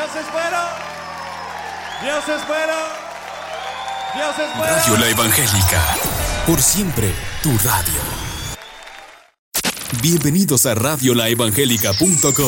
Dios es bueno. Dios es bueno. Dios es bueno. Radio La Evangélica. Por siempre, tu radio. Bienvenidos a radiolaevangélica.com.